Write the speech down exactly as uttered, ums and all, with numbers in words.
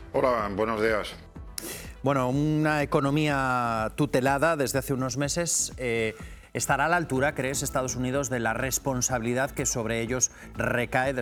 Hola, buenos días. Bueno, una economía tutelada desde hace unos meses. Eh, ¿Estará a la altura, crees, Estados Unidos, de la responsabilidad que sobre ellos recae